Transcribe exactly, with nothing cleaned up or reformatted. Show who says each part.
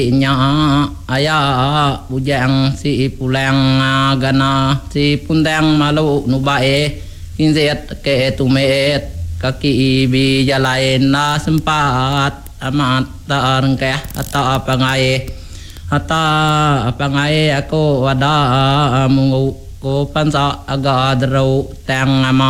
Speaker 1: nya aya bujang si pulang gana si pundang malu nubae inzet ke tumet kaki bi jalain na sempat amat tarengkeh atau apa ngai ata apa ngai aku ada mungu ko pansa aga dro tang ama